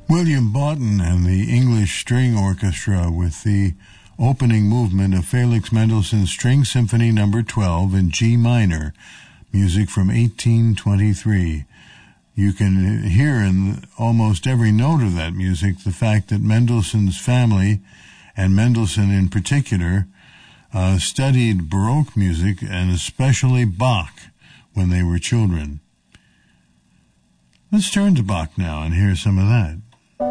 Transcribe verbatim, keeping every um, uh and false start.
William Boughton and the English String Orchestra with the opening movement of Felix Mendelssohn's String Symphony number twelve in G minor, music from eighteen twenty-three. You can hear in almost every note of that music the fact that Mendelssohn's family, and Mendelssohn in particular, uh, studied Baroque music and especially Bach when they were children. Let's turn to Bach now and hear some of that.